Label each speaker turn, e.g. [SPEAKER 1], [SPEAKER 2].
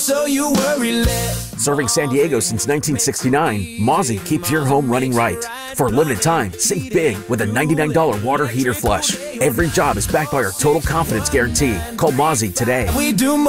[SPEAKER 1] So you worry less.
[SPEAKER 2] Serving San Diego since 1969, Mozzie keeps your home running right. For a limited time, save big with a $99 water heater flush. Every job is backed by our Total Confidence Guarantee. Call Mozzie today.
[SPEAKER 1] We do more.